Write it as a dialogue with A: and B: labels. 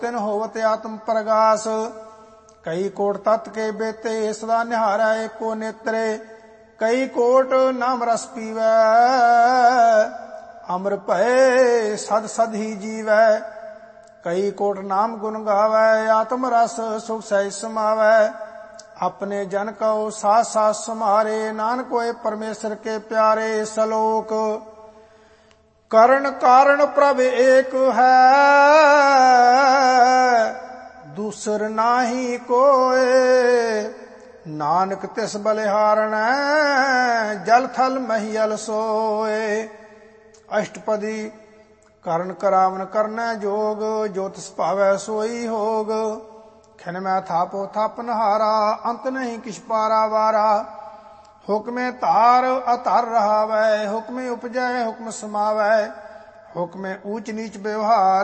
A: ਤਿਨ ਹੋਵਤ ਆਤਮ ਪ੍ਰਗਾਸ। ਕਈ ਕੋਟ ਤਤ ਕੇ ਬੇਤੇ ਸਦਾ ਨਿਹਾਰੈ ਏਕੋ ਨੇਤਰੇ। ਕਈ ਕੋਟ ਨਾਮ ਰਸ ਪੀਵੈ ਅਮਰ ਭਏ ਸਦ ਸਦ ਹੀ ਜੀਵੈ। ਕਈ ਕੋਟ ਨਾਮ ਗੁਣ ਗਾਵੈ ਆਤਮ ਰਸ ਸੁਖ ਸਹਿਜ ਸਮਾਵੈ। ਆਪਣੇ ਜਨ ਕਉ ਸਾਥ ਸਾਥ ਸਮਾਰੇ ਨਾਨਕ ਹੋਏ ਪਰਮੇਸ਼ਰ ਕੇ ਪਿਆਰੇ। ਸਲੋਕ ਕਰਨ ਕਾਰਨ ਪ੍ਰਭ ਏਕ ਹੈ ਦੂਸਰ ਨਾਹੀ ਕੋਏ। ਨਾਨਕ ਤਿਸ ਬਲਿਹਾਰਣੈ ਜਲ ਥਲ ਮਹੀਅਲ ਸੋਏ। ਅਸ਼ਟਪਦੀ ਕਰਨ ਕਰਾਵਨ ਕਰਨੈ ਜੋਗ ਜੋ ਤਿਸ ਭਾਵੈ ਸੋਈ ਹੋਗ। ਖਿਨ ਮੈਂ ਥਾਪੋ ਥਾਪਨ ਹਾਰਾ ਅੰਤ ਨਹੀਂ ਕਿਛ ਪਾਰਾ ਵਾਰਾ। ਹੁਕਮੇ ਧਾਰ ਅਧਰ ਰਹਾਵੈ ਹੁਕਮੇ ਉਪਜੈ ਹੁਕਮ ਸਮਾਵੈ। ਹੁਕਮੇ ਊਚ ਨੀਚ ਵਿਵਹਾਰ